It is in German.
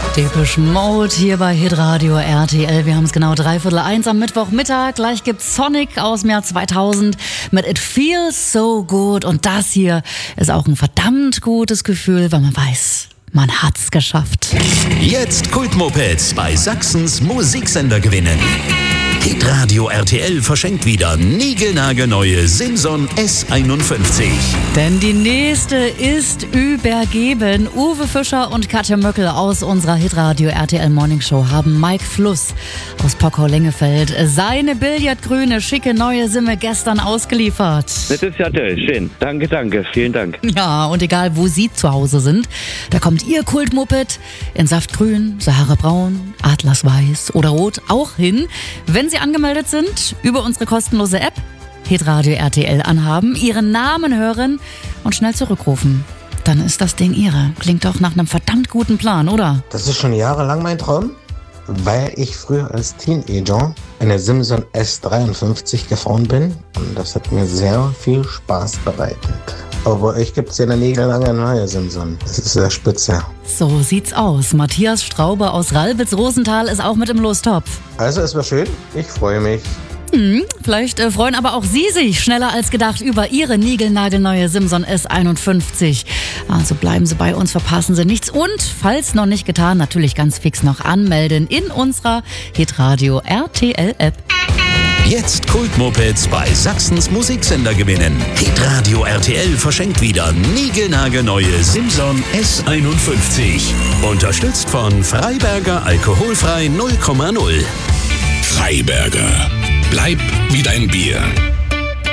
Depeche Mode hier bei Hitradio RTL. Wir haben es genau 1:15 am Mittwochmittag. Gleich gibt's Sonic aus dem Jahr 2000 mit It Feels So Good. Und das hier ist auch ein verdammt gutes Gefühl, weil man weiß, man hat's geschafft. Jetzt Kultmopeds bei Sachsens Musiksender gewinnen. Hitradio RTL verschenkt wieder niegelnagelneue Simson S51. Denn die nächste ist übergeben. Uwe Fischer und Katja Möckel aus unserer Hitradio RTL Morning Show haben Mike Fluss aus Pockau-Lengefeld seine billardgrüne, schicke neue Simme gestern ausgeliefert. Das ist ja toll, schön. Danke, vielen Dank. Ja, und egal wo Sie zu Hause sind, da kommt Ihr Kultmoped in Saftgrün, Sahara-Braun, Atlasweiß oder Rot auch hin, wenn Sie angemeldet sind, über unsere kostenlose App Hitradio RTL anhaben, Ihren Namen hören und schnell zurückrufen. Dann ist das Ding Ihre. Klingt doch nach einem verdammt guten Plan, oder? Das ist schon jahrelang mein Traum, weil ich früher als Teenager eine Simson S53 gefahren bin und das hat mir sehr viel Spaß bereitet. Aber euch gibt es ja eine niegellange neue Simson. Das ist sehr spitze. So sieht's aus. Matthias Straube aus Ralbitz-Rosenthal ist auch mit im Lostopf. Also es war schön, ich freue mich. Vielleicht freuen aber auch Sie sich schneller als gedacht über Ihre niegelnagelneue Simson S51. Also bleiben Sie bei uns, verpassen Sie nichts. Und, falls noch nicht getan, natürlich ganz fix noch anmelden in unserer Hitradio RTL App. Jetzt Kultmopeds bei Sachsens Musiksender gewinnen. Hitradio RTL verschenkt wieder niegelnagelneue Simson S51. Unterstützt von Freiberger Alkoholfrei 0,0. Freiberger. Bleib wie dein Bier.